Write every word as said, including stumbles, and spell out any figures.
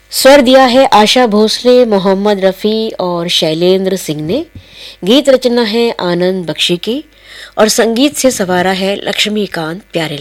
स्वर दिया है आशा भोसले, मोहम्मद रफ़ी और शैलेंद्र सिंह ने। गीत रचना है आनंद बख्शी की और संगीत से सवारा है लक्ष्मीकांत प्यारे।